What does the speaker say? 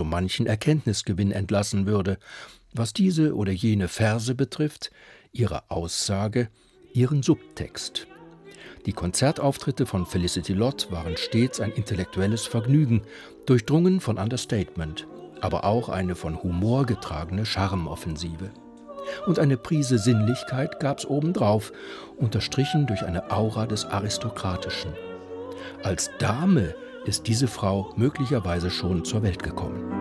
manchen Erkenntnisgewinn entlassen würde, was diese oder jene Verse betrifft, ihre Aussage, ihren Subtext. Die Konzertauftritte von Felicity Lott waren stets ein intellektuelles Vergnügen, durchdrungen von Understatement, aber auch eine von Humor getragene Charmeoffensive. Und eine Prise Sinnlichkeit gab's obendrauf, unterstrichen durch eine Aura des Aristokratischen. Als Dame ist diese Frau möglicherweise schon zur Welt gekommen.